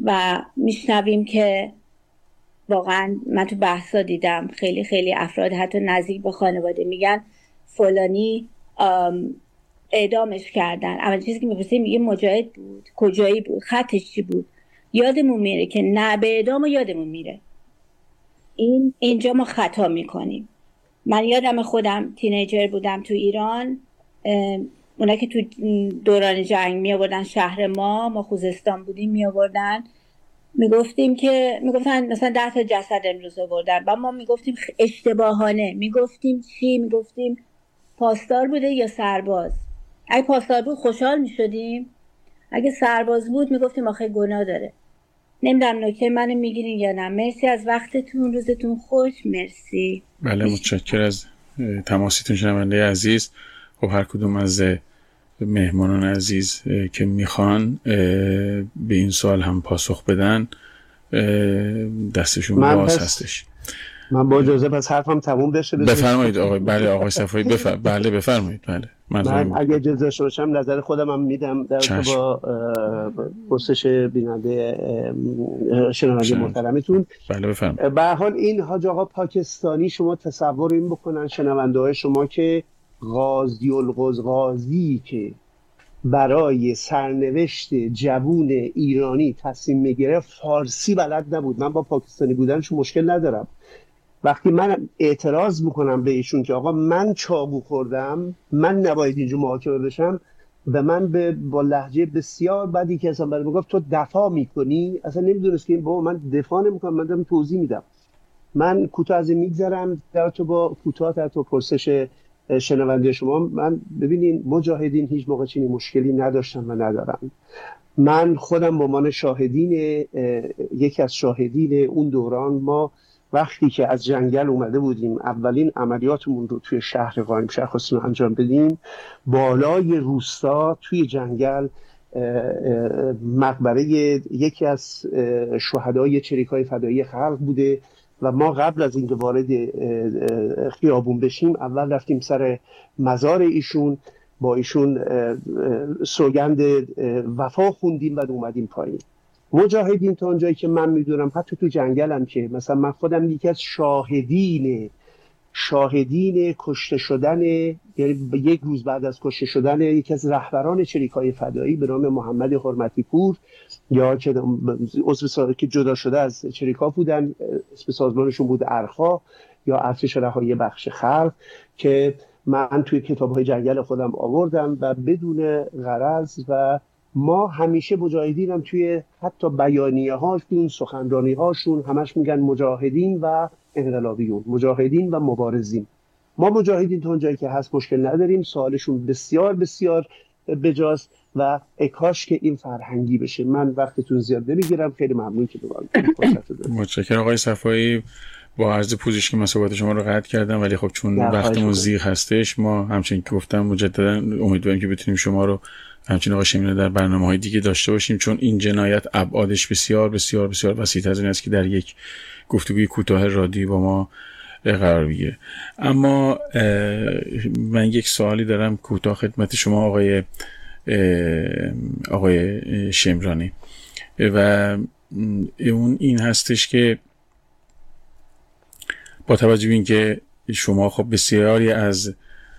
و میشنویم که واقعا من تو بحثا دیدم خیلی خیلی افراد حتی نزدیک به خانواده میگن فلانی اعدامش کردن. اول چیزی که میپرسیم میگه مجاهد بود، کجایی بود، خطش چی بود. یادمون میره که نه به اعدام یادمون میره. اینجا ما خطا میکنیم. من یادم خودم تینیجر بودم تو ایران، اونا که تو دوران جنگ می آوردن شهر ما خوزستان بودیم، می آوردن میگفتن مثلا 10 تا جسد امروز آوردن و ما میگفتیم اشتباهانه، میگفتیم چی؟ میگفتیم پاسدار بوده یا سرباز. اگه پاسدار بود خوشحال میشدیم، اگه سرباز بود میگفتیم آخه گناه داره. نمیدونم نکته منو میگیرین یا نه. مرسی از وقتتون، روزتون خوش. مرسی. بله متشکرم از تماسیتون شنونده عزیز. خب هر کدوم از مهمانان عزیز که میخوان به این سوال هم پاسخ بدن دستشون باز هستش. من با اجازه پس حرفم تموم بشه. بفرمایید آقای. بله آقای صفایی بله بفرمایید. بله من اگه اجازه شما نظر خودم هم میدم در با پرسش بیننده شنونده محترمتون. بله بفرمایید. به هر حال این حاج آقا پاکستانی شما تصور این بکنن شنونده های شما که غازی الغزغازی که برای سرنوشت جوون ایرانی تصمیم میگیره فارسی بلد نبود. من با پاکستانی بودنش مشکل ندارم. وقتی من اعتراض میکنم به ایشون که آقا من چاقو خوردم، من نباید اینجا محاکمه بشم، و من با لهجه بسیار بدی که اصلا برای میگفت تو دفاع میکنی، اصلا نمیدونست که بابا من دفاع نمیکنم، من دارم توضیح میدم. من کوتاه از این میگذرم در تو با کوتاه در تو پرسش شنونده شما. من ببینین مجاهدین هیچ موقع چنین مشکلی نداشتن و ندارن. من خودم به عنوان شاهدین یکی از شاهدین اون دوران، ما وقتی که از جنگل اومده بودیم اولین عملیاتمون رو توی شهر قائمشهر خواستیم انجام بدیم، بالای روستا توی جنگل مقبره یکی از شهدای چریکای فدایی خلق بوده و ما قبل از اینکه وارد خیابون بشیم اول رفتیم سر مزار ایشون، با ایشون سوگند وفا خوندیم و اومدیم پایین. مجاهدین تا اونجایی که من میدونم حتی تو جنگلم که مثلا من خودم یکی از شاهدین کشته شدن، یعنی یک روز بعد از کشته شدن یکی از رهبران چریکای فدایی به نام محمد حرمتی پور، یا که عضو که جدا شده از چریکا بودن، اسم سازمانشون بود ارخا یا ارتش رهایی بخش خلق، که من توی کتاب‌های جنگل خودم آوردم و بدون غرض. و ما همیشه مجاهدین هم توی حتی بیانیه هاشون، سخنرانی هاشون همش میگن مجاهدین و انقلابیون، مجاهدین و مبارزین. ما مجاهدین تا اونجایی که هست مشکل نداریم، سوالشون بسیار بسیار بجاست و کاش که این فرهنگی بشه. من وقتتون زیاد نمیگیرم، خیلی ممنون که متشکرم آقای صفایی. با عرض پوزش که مسابقات شما رو قطع کردم، ولی خب چون وقتمون زیغ هستش ما همچنین که گفتم مجددا امیدواریم که بتونیم شما رو همچنین آقای شیمیانی در برنامه‌های دیگه داشته باشیم، چون این جنایت ابعادش بسیار بسیار بسیار وسیع‌تر از این است که در یک گفتگوی کوتاه رادیویی با ما قرار بگیره. اما من یک سوالی دارم کوتاه خدمت شما آقای شیمیانی، و اون این هستش که با توجه به اینکه شما خب بسیاری از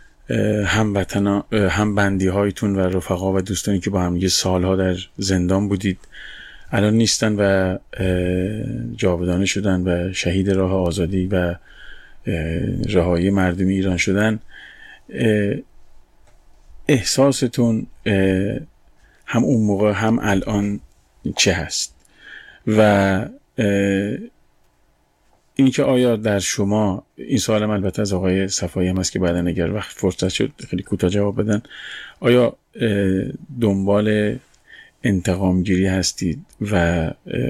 همبندی هایتون و رفقا و دوستانی که با هم یه سالها در زندان بودید الان نیستن و جاودانه شدن و شهید راه آزادی و رهایی مردمی ایران شدن، احساستون هم اون موقع هم الان چه هست؟ و این که آیا در شما، این سوالم البته از آقای صفایی هم هست که بعدن اگر وقت فرصت شد خیلی کوتاه جواب بدن، آیا دنبال انتقام گیری هستید و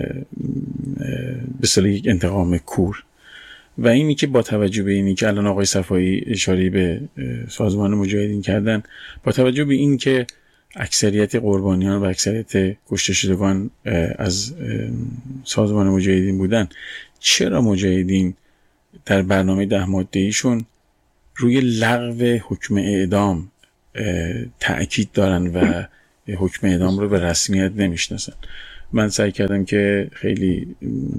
به اصطلاح یک انتقام کور؟ و اینی که با توجه به اینی که الان آقای صفایی اشاره به سازمان مجاهدین کردن، با توجه به این که اکثریت قربانیان و اکثریت کشته شدگان از سازمان مجاهدین بودن، چرا مجاهدین در برنامه 10 ماده‌ایشون روی لغو حکم اعدام تأکید دارن و حکم اعدام رو به رسمیت نمیشناسن؟ من سعی کردم که خیلی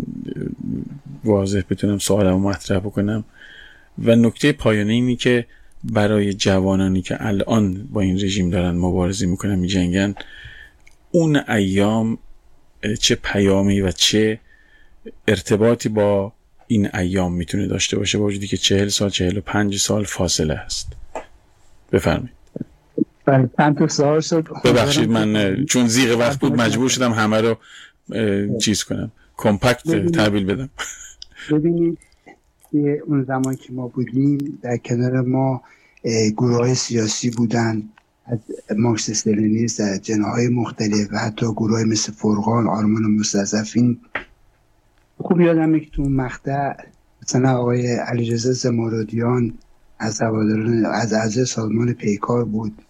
واضح بتونم سوالمو مطرح بکنم و نکته پایانی اینه که برای جوانانی که الان با این رژیم دارن مبارزه میکنن، میجنگن، اون ایام چه پیامی و چه ارتباطی با این ایام میتونه داشته باشه، با وجودی که 40 سال 45 سال فاصله هست؟ بفرمایید. چند تا سوال شد. ببخشید من چون زیغ وقت بود مجبور شدم همه رو چیز کنم، کمپکت تحویل بدم. ببینید اون زمان که ما بودیم در کنار ما گروه‌های سیاسی بودن، از مارکسیست لنینیست در جناح‌های مختلف و حتی گروه‌های مثل فرقان، آرمان و مستضعفین. خوب یادمه که تو اون مقطع مثلا آقای علیرضا زمارودیان از اعضای سازمان پیکار بود،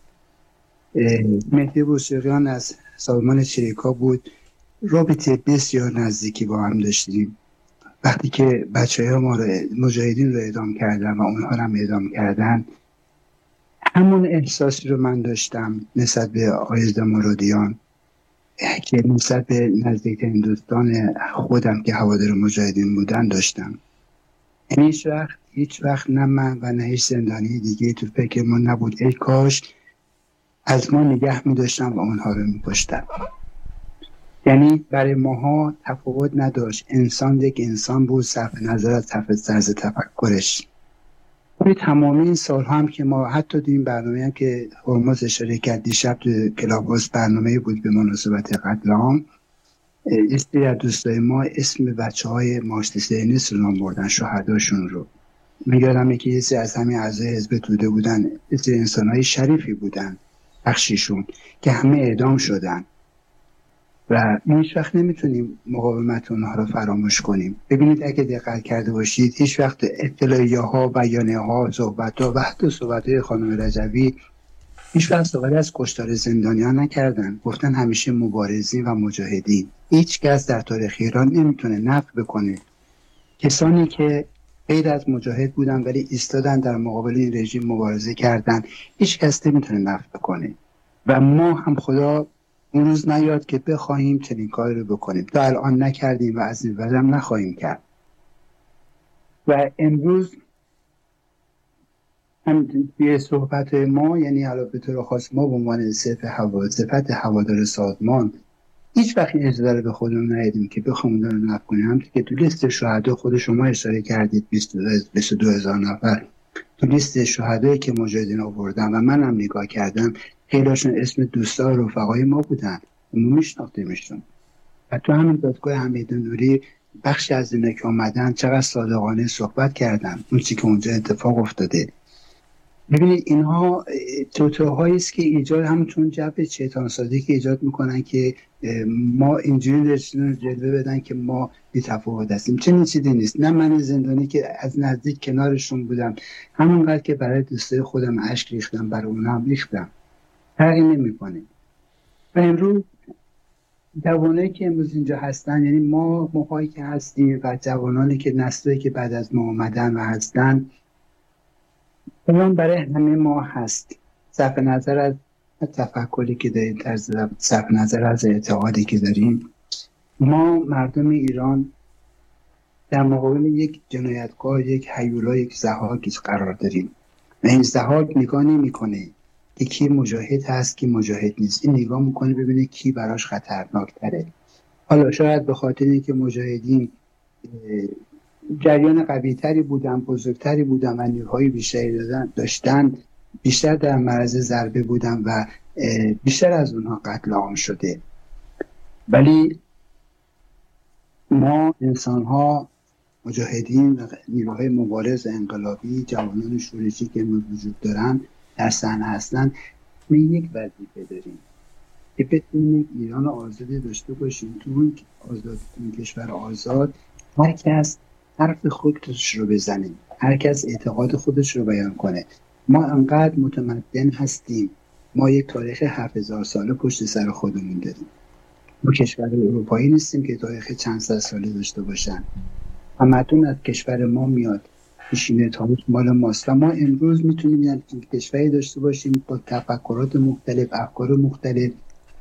مهدی بوسریان از سازمان چریکا بود. رابطه بسیار نزدیکی با هم داشتیم. وقتی که بچه‌ها ما رو مجاهدین رو اعدام کردن و اونها رو هم اعدام کردن، همون احساسی رو من داشتم نسبت به آقای زمارودیان که نسبت به نزدیکترین دوستان خودم که هوادار مجاهدین بودن داشتم. یعنی هیچ وقت نه من و نه هیچ زندانی دیگه تو فکر ما نبود ای کاش از ما نگه می داشتن و اونها رو می کشتن. یعنی برای ماها تفاوت نداشت، انسان یک انسان بود، صرف نظر از طرز تفکرش. توی تمامی این سال هم که ما حتی تو این برنامه هم که هرمز اشاره کرد دیشب تو کلاباس برنامه بود به مناسبت قتل عام، اسمی از دوستای ما اسم بچه‌های مارکسیست لنینیست رو نام بردن، شهداشون رو. من یادمه که یه سری از همین اعضای حزب توده بودن، یه سری انسان‌های شریفی بودن بخشیشون که همه اعدام شدن و هیچ وقت نمیتونیم مقاومت اونها رو فراموش کنیم. ببینید اگه دقت کرده باشید هیچ وقت اطلاعیه‌ها، بیانیه‌ها، صحبت‌ها و حتی صحبت‌های خانم رجوی هیچ وقت صحبت از کشتار زندانیان نکردن. گفتن همیشه مبارزین و مجاهدین. هیچ کس در تاریخ ایران نمیتونه نفی بکنه کسانی که غیر از مجاهد بودن ولی ایستادن در مقابل این رژیم مبارزه کردن، هیچ کس نمیتونه نفی بکنه و ما هم خدا اون روز نیاد که بخواهیم چنین کاری رو بکنیم. تا الان نکردیم و از این بعدم نخواهیم کرد. و امروز هم توی صحبت ما، یعنی حالا به طور خاص ما به عنوان صفت هوادار سازمان هیچ وقت این اجازه رو به خودمون ندیدیم که بخوایم اون رو نفی کنیم. همونطور که تو لیست شهدا خود شما اشاره کردید 22,000 نفر تو لیست شهدایی که مجاهدین آوردن و منم نگاه کردم خیلیشون اسم دوستا و رفقای ما بودن، ما میشناختیمشون. و تو همین دادگاه حمید نوری بخشی از اینا که اومدن چقدر صادقانه صحبت کردن اون چیزی که اونجا اتفاق افتاده. ببینید اینها توتوهایی است که ایجاد همون جو شیطان سازی که ایجاد میکنن که ما اینجوری رسیدن جلوه بدن که ما بی‌تفاوت هستیم. چنین چیزی نیست. نه من زندانی که از نزدیک کنارشون بودم همونقدر که برای دوستای خودم اشک ریختم برای اونها هم ریختم، فرقی نمیکنه. و امروز جوانایی که امروز اینجا هستن، یعنی ماهایی که هستیم و جوانانی که نسلی که بعد از ما اومدن و هستن، اون برای همه ما هست. صرف نظر از تفکری که داریم، صرف نظر از اعتقادی که داریم، ما مردم ایران در مقابل یک جنایتکار، یک هیولا، یک ضحاک قرار داریم و این ضحاک نگاه نمی‌کنه که کی مجاهد هست کی مجاهد نیست. این نگاه میکنه ببینه کی براش خطرناک‌تره. حالا شاید به خاطر اینکه مجاهدین جریان قوی‌تری بودن، بزرگتری بودن و نیروهای بیشتری داشتن، بیشتر در معرض ضربه بودن و بیشتر از اونها قتل عام شده. ولی ما انسان‌ها، مجاهدین و نیروهای مبارز انقلابی، جوانان شورشی که وجود دارن در صحنه هستن، ما یک وظیفه داریم که بتونیم ایران آزادی داشته باشیم. تو اون کشور آزاد هر کس حرف خودش رو بزنه، هر کس اعتقاد خودش رو بیان کنه. ما انقدر متمدن هستیم، ما یک تاریخ 7000 ساله پشت سر خودمون داریم. ما کشور اروپایی نیستیم که تاریخ چند صد ساله داشته باشن. تمدن از کشور ما میاد، پیشینه تاریخ مال ماست و ما امروز میتونیم یک کشوری داشته باشیم با تفکرات مختلف، افکار مختلف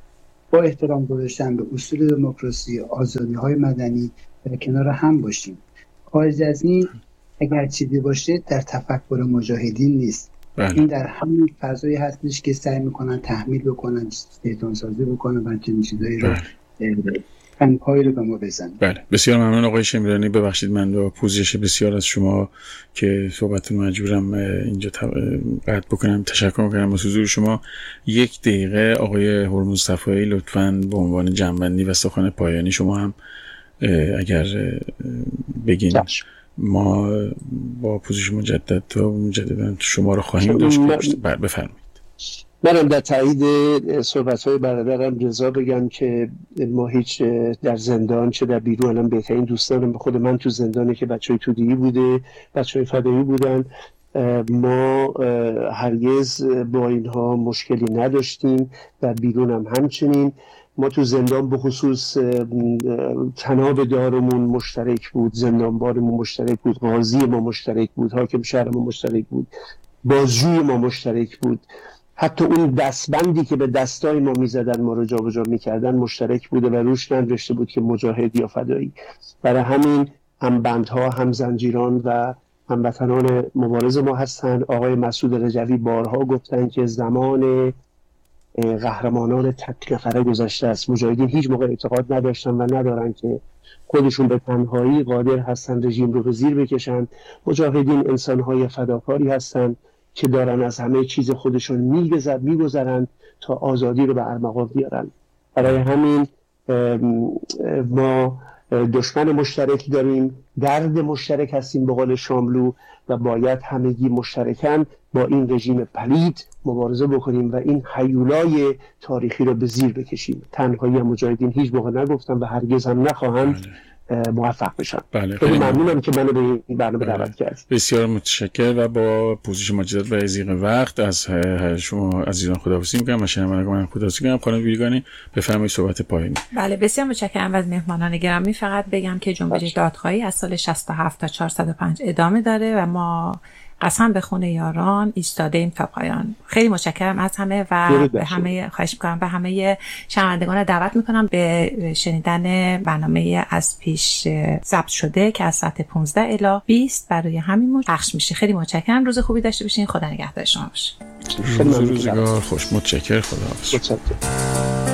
با احترام گذاشتن به اصول دموکراسی، آزادی‌های مدنی در کنار هم باشیم. خارج از این اگر چیزی باشه در تفکر مجاهدین نیست. این در همین فضایی هستش که سعی میکنن تحمیل بکنن، شیطان سازی بکنن و چنین چیزایی رو پای رو به ما بزنن. بله، بسیار ممنون آقای شمیرانی. ببخشید من با پوزش بسیار از شما که صحبتتون مجبورم اینجا قطع بکنم. تشکر می‌کنم از حضور شما. 1 دقیقه آقای هرمز صفایی لطفاً به عنوان جنبندی و سخن پایانی شما هم اگر بگین. ما با پوزش مجددا شما رو خواهیم داشت. بفرمایید. منم در تایید صحبت‌های برادرم رضا بگم که ما هیچ در زندان چه در بیرون، الان بهترین دوستانم، خود من تو زندانه که بچهای توده‌ای بوده، بچهای فدایی بودن، ما هرگز با اینها مشکلی نداشتیم، در بیرون هم همچنین. ما تو زندان به خصوص تناب دارمون مشترک بود، زندانبارمون مشترک بود، قاضی ما مشترک بود، حاکم شهر ما مشترک بود، بازجوی ما مشترک بود، حتی اون دستبندی که به دستای ما میزدن ما رو جابجا میکردن مشترک بوده و روش ننوشته بود که مجاهد یا فدایی. برای همین هم بندها، هم زنجیران و هموطنان مبارز ما هستند. آقای مسعود رجوی بارها گفتن که زمان قهرمانان تک نفره گذشته است. مجاهدین هیچ موقع اعتقاد نداشتن و ندارن که خودشون به تنهایی قادر هستن رژیم رو به زیر بکشن. مجاهدین انسان‌های فداکاری هستند که دارن از همه چیز خودشون میگذرن تا آزادی رو به ارمغان بیارن. برای همین ما دشمن مشترکی داریم، درد مشترک هستیم به قول شاملو و باید همگی مشترکاً با این رژیم پلید مبارزه بکنیم و این هیولای تاریخی رو به زیر بکشیم. تنهایی مجاهدین هیچ موقع نگفتن و هرگز هم نخواهند موفق بشن. خیلی ممنونم که منو به این برنامه دعوت کردید. بسیار متشکرم و با پوزش مجدد و ضیق وقت از شما عزیزان خداحافظی می‌کنم. شنوندگان من خداحافظی می‌کنم. خانم بیگانی بفرمایید صحبت پایانی. بله، بسیار متشکرم از مهمانان گرامی. فقط بگم که جنبش دادخواهی از سال 67 تا 405 ادامه داره و ما قسم به خون یاران ایستاده ایم تا پایان. خیلی متشکرم از همه و به همه خواهش می‌کنم، به همه شنوندگان دعوت می‌کنم به شنیدن برنامه از پیش ضبط شده که از ساعت 15 الی 20 برای همین موج پخش میشه. خیلی متشکرم. روز خوبی داشته باشین. خدا نگهدار شما باشه. روزگار خوش. متشکرم. خداحافظ.